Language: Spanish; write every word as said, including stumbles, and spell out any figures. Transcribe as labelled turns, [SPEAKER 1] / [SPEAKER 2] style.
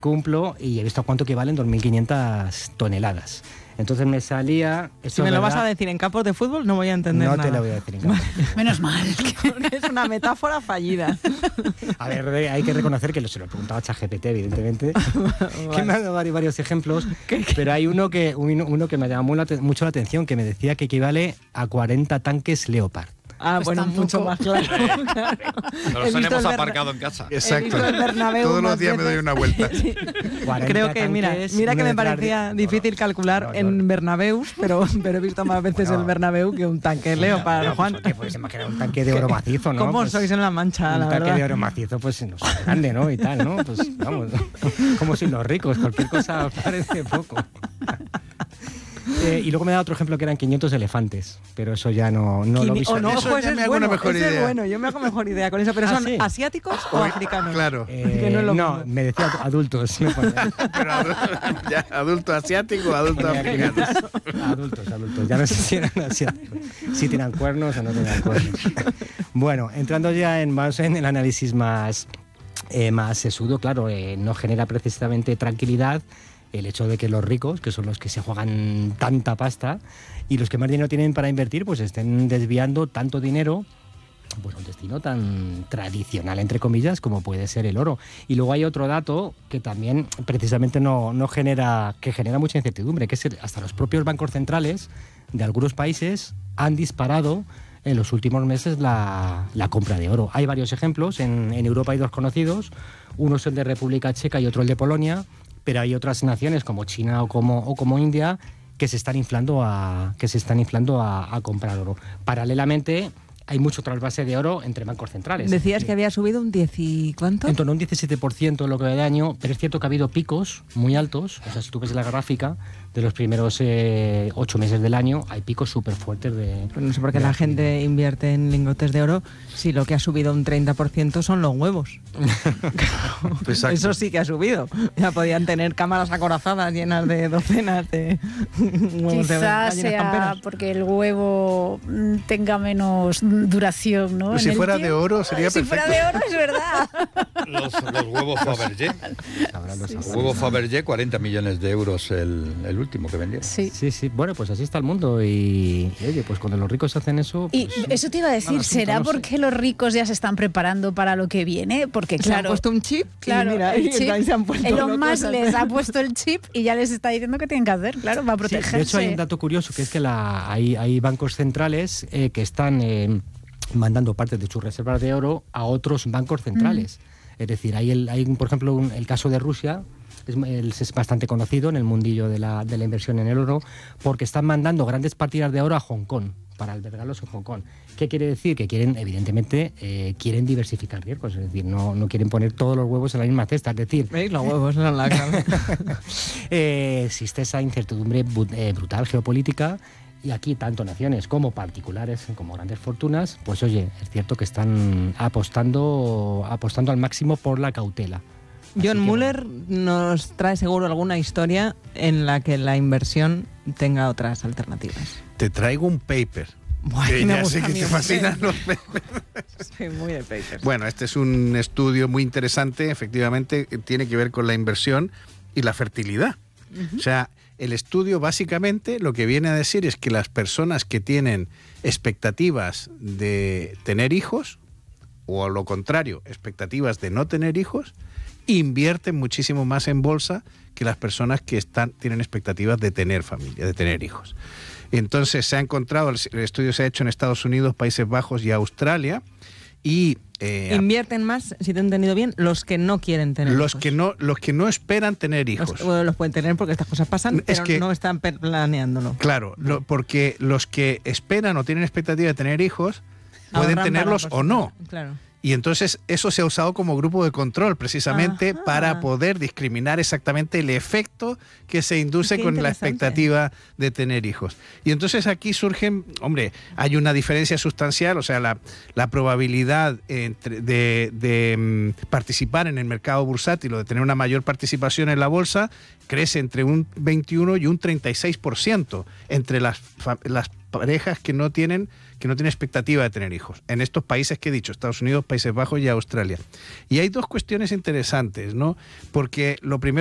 [SPEAKER 1] cumplo y he visto cuánto equivalen dos mil quinientas toneladas. Entonces me salía...
[SPEAKER 2] Si me lo vas a decir en campos de fútbol, no voy a entender
[SPEAKER 1] no
[SPEAKER 2] nada.
[SPEAKER 1] No te lo voy a decir en campos.
[SPEAKER 3] Menos mal.
[SPEAKER 2] Es una metáfora fallida.
[SPEAKER 1] A ver, hay que reconocer que se lo preguntaba a ChatGPT, evidentemente, vale. que me ha dado varios, varios ejemplos, ¿Qué? pero hay uno que, uno, uno que me llamó la, mucho la atención, que me decía que equivale a cuarenta tanques Leopard.
[SPEAKER 2] Ah, pues bueno, tampoco. Mucho más claro. claro.
[SPEAKER 4] Nos los tenemos aparcado en casa.
[SPEAKER 5] Exacto. Todos los días me doy una vuelta.
[SPEAKER 2] Sí. Creo que, mira, mira que me parecía de... difícil calcular no, no, no. en Bernabéu, pero, pero he visto más veces bueno, el Bernabéu que un tanque bueno, Leopard,
[SPEAKER 1] bueno,
[SPEAKER 2] Juan.
[SPEAKER 1] Pues, que puedes imaginar un tanque de oro macizo, ¿no?
[SPEAKER 2] ¿Cómo
[SPEAKER 1] pues,
[SPEAKER 2] sois en La Mancha,
[SPEAKER 1] un
[SPEAKER 2] la
[SPEAKER 1] tanque
[SPEAKER 2] verdad?
[SPEAKER 1] de oro macizo, pues no sé, grande, ¿no? Y tal, ¿no? Pues vamos, como si los ricos, cualquier cosa parece poco. Eh, y luego me da otro ejemplo que eran quinientos elefantes, pero eso ya no, no lo visualizo.
[SPEAKER 2] Oh, no,
[SPEAKER 5] eso
[SPEAKER 2] pues
[SPEAKER 5] ya
[SPEAKER 2] es
[SPEAKER 5] me hago
[SPEAKER 2] bueno,
[SPEAKER 5] una mejor
[SPEAKER 2] ese
[SPEAKER 5] idea.
[SPEAKER 2] Es bueno, yo me hago mejor idea con eso, pero
[SPEAKER 1] ¿Ah,
[SPEAKER 2] ¿son
[SPEAKER 1] sí?
[SPEAKER 2] asiáticos o africanos?
[SPEAKER 5] Claro.
[SPEAKER 1] Eh,
[SPEAKER 2] que no es lo
[SPEAKER 1] no,
[SPEAKER 2] mismo.
[SPEAKER 1] me decía adultos. Me
[SPEAKER 5] pero ya, adulto asiático o adulto africano.
[SPEAKER 1] Adultos, adultos. Ya no sé si eran asiáticos, si tenían cuernos o no tenían cuernos. Bueno, entrando ya en, más en el análisis más, eh, más sesudo, claro, eh, no genera precisamente tranquilidad el hecho de que los ricos, que son los que se juegan tanta pasta y los que más dinero tienen para invertir, pues estén desviando tanto dinero pues a un destino tan tradicional, entre comillas, como puede ser el oro. Y luego hay otro dato que también precisamente no, no genera, que genera mucha incertidumbre, que es el, hasta los propios bancos centrales de algunos países han disparado en los últimos meses la, la compra de oro. Hay varios ejemplos, en, en Europa hay dos conocidos, uno es el de República Checa y otro el de Polonia, pero hay otras naciones como China o como, o como India que se están inflando a, que se están inflando a, a comprar oro. Paralelamente, hay mucho trasvase de oro entre bancos centrales.
[SPEAKER 2] Decías que había subido un diez y ¿cuánto?
[SPEAKER 1] En torno a un diecisiete por ciento en lo que va de año, pero es cierto que ha habido picos muy altos. O sea, si tú ves la gráfica de los primeros eh, ocho meses del año, hay picos súper fuertes de...
[SPEAKER 2] Pues no sé por qué la gente invierte en lingotes de oro si lo que ha subido un treinta por ciento son los huevos. Claro, eso sí que ha subido. Ya podían tener cámaras acorazadas llenas de docenas de huevos.
[SPEAKER 3] Quizás
[SPEAKER 2] de
[SPEAKER 3] sea
[SPEAKER 2] camperas.
[SPEAKER 3] Porque el huevo tenga menos duración, ¿no?
[SPEAKER 5] Pues si fuera tiempo. de oro sería
[SPEAKER 3] si
[SPEAKER 5] perfecto.
[SPEAKER 3] Si fuera de oro es verdad.
[SPEAKER 4] Los, los huevos Fabergé.
[SPEAKER 3] Sí,
[SPEAKER 4] los
[SPEAKER 3] sí.
[SPEAKER 4] huevos Fabergé, cuarenta millones de euros el, el último que vendieron.
[SPEAKER 3] Sí.
[SPEAKER 1] sí, sí. Bueno, pues así está el mundo y, y oye, pues cuando los ricos hacen eso... Pues,
[SPEAKER 3] y eso te iba a decir, ¿será no porque sé. los ricos ya se están preparando para lo que viene? Porque claro...
[SPEAKER 2] Se han puesto un chip,
[SPEAKER 3] claro,
[SPEAKER 2] y mira,
[SPEAKER 3] el
[SPEAKER 2] y
[SPEAKER 3] chip,
[SPEAKER 2] se han puesto
[SPEAKER 3] Elon Musk les ha puesto el chip y ya les está diciendo qué tienen que hacer, claro, para protegerse.
[SPEAKER 1] Sí, de hecho hay un dato curioso, que es que la, hay, hay bancos centrales eh, que están... Eh, mandando parte de sus reservas de oro a otros bancos centrales. Mm. Es decir, hay, el, hay por ejemplo, un, el caso de Rusia, es, es bastante conocido en el mundillo de la, de la inversión en el oro, porque están mandando grandes partidas de oro a Hong Kong, para albergarlos en Hong Kong. ¿Qué quiere decir? Que quieren, evidentemente, eh, quieren diversificar riesgos, es decir, no, no quieren poner todos los huevos en la misma cesta, es decir...
[SPEAKER 2] ¿Veis? Los huevos en la cara.
[SPEAKER 1] eh, existe esa incertidumbre eh, brutal geopolítica. Y aquí, tanto naciones como particulares, como grandes fortunas, pues oye, es cierto que están apostando, apostando al máximo por la cautela.
[SPEAKER 2] John Muller nos trae seguro alguna historia en la que la inversión tenga otras alternativas.
[SPEAKER 5] Te traigo un paper.
[SPEAKER 2] Bueno,
[SPEAKER 5] que
[SPEAKER 2] me
[SPEAKER 5] ya sé que te fascinan los
[SPEAKER 2] papers. Sí, muy de papers.
[SPEAKER 5] Bueno, este es un estudio muy interesante, efectivamente, tiene que ver con la inversión y la fertilidad. Uh-huh. O sea, el estudio básicamente lo que viene a decir es que las personas que tienen expectativas de tener hijos, o a lo contrario, expectativas de no tener hijos, invierten muchísimo más en bolsa que las personas que están, tienen expectativas de tener familia, de tener hijos. Entonces se ha encontrado, el estudio se ha hecho en Estados Unidos, Países Bajos y Australia, y
[SPEAKER 2] eh, invierten más, si te he entendido bien, los que no quieren tener
[SPEAKER 5] los
[SPEAKER 2] hijos.
[SPEAKER 5] Que no, los que no esperan tener hijos.
[SPEAKER 2] Los, bueno, los pueden tener porque estas cosas pasan, es pero que, no están planeándolo.
[SPEAKER 5] Claro, lo, porque los que esperan o tienen expectativa de tener hijos pueden Ahorran tenerlos o no.
[SPEAKER 2] Claro.
[SPEAKER 5] Y entonces eso se ha usado como grupo de control precisamente Ajá. para poder discriminar exactamente el efecto que se induce Qué con la expectativa de tener hijos. Y entonces aquí surgen, hombre, hay una diferencia sustancial, o sea, la, la probabilidad entre, de, de um, participar en el mercado bursátil o de tener una mayor participación en la bolsa crece entre un veintiuno y un treinta y seis por ciento entre las, las parejas que no tienen que no tiene expectativa de tener hijos. En estos países que he dicho, Estados Unidos, Países Bajos y Australia. Y hay dos cuestiones interesantes, ¿no? Porque lo primero